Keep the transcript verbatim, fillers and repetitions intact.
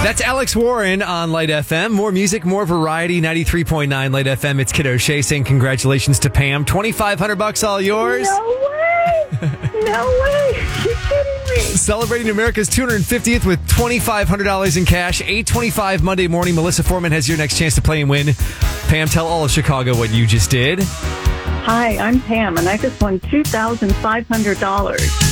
That's Alex Warren on Light F M. More music, more variety. ninety-three point nine Light F M. It's Kid O'Shea saying congratulations to Pam. twenty-five hundred bucks all yours. No way. No way. You're kidding me. Celebrating America's two hundred fiftieth with twenty-five hundred dollars in cash. eight twenty-five Monday morning. Melissa Foreman has your next chance to play and win. Pam, tell all of Chicago what you just did. Hi, I'm Pam, and I just won two thousand five hundred dollars.